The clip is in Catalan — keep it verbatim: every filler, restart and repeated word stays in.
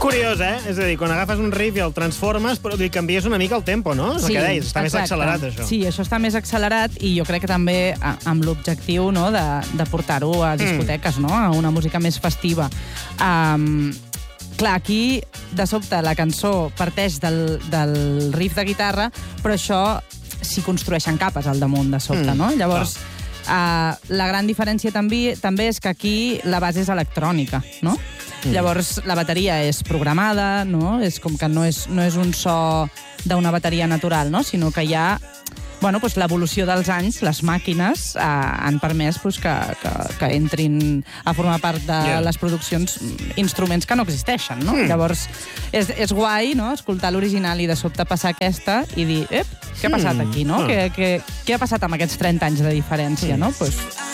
Curiós, eh? És a dir, quan agafes un riff i el transformes, però li canvies una mica el tempo, no? És el que deies, està més accelerat, això. Sí, això està més accelerat i jo crec que també amb l'objectiu no, de, de portar-ho a discoteques, mm. no? A una música més festiva. Um, clar, aquí, de sobte, la cançó parteix del, del riff de guitarra, però això s'hi construeixen capes al damunt, de sobte, mm. no? Llavors, uh, la gran diferència també, també és que aquí la base és electrònica, no? Mm. Llavors, la bateria és programada, no? És com que no és, no és un so d'una bateria natural, no? Sinó que hi ha bueno, pues, l'evolució dels anys, les màquines eh, han permès pues, que, que, que entrin a formar part de yeah. les produccions instruments que no existeixen, no? Mm. Llavors, és, és guai, no?, escoltar l'original i de sobte passar aquesta i dir, ep, què ha passat aquí, no? Mm. Què, què, què ha passat amb aquests trenta anys de diferència, mm. no? Pues,